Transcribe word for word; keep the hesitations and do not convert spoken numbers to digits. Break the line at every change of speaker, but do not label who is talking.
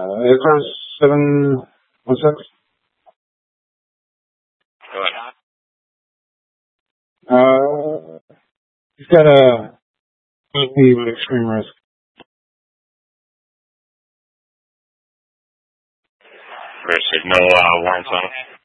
aircraft seven one six.
Go ahead.
Uh, he's got a knee with extreme risk.
Chris, there's no uh, warrants on it?